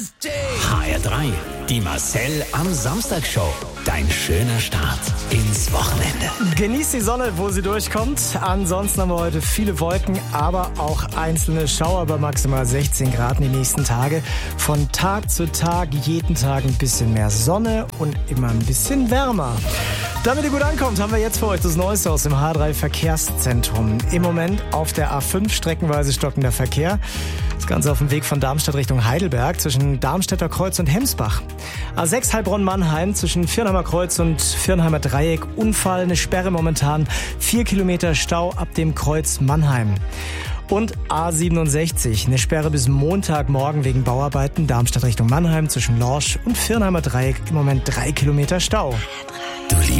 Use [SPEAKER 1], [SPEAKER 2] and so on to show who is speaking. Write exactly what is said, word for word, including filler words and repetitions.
[SPEAKER 1] H R drei, die Marcel am Samstag Show. Dein schöner Start ins Wochenende.
[SPEAKER 2] Genießt die Sonne, wo sie durchkommt. Ansonsten haben wir heute viele Wolken, aber auch einzelne Schauer bei maximal sechzehn Grad in die nächsten Tage. Von Tag zu Tag, jeden Tag ein bisschen mehr Sonne und immer ein bisschen wärmer. Damit ihr gut ankommt, haben wir jetzt für euch das Neueste aus dem H drei Verkehrszentrum. Im Moment auf der A fünf streckenweise stockender Verkehr. Das Ganze auf dem Weg von Darmstadt Richtung Heidelberg zwischen Darmstädter Kreuz und Hemsbach. A sechs Heilbronn-Mannheim zwischen Viernheimer Kreuz und Viernheimer Dreieck. Unfall, eine Sperre momentan. Vier Kilometer Stau ab dem Kreuz Mannheim. Und A siebenundsechzig, eine Sperre bis Montagmorgen wegen Bauarbeiten. Darmstadt Richtung Mannheim zwischen Lorsch und Viernheimer Dreieck. Im Moment drei Kilometer Stau.
[SPEAKER 1] Du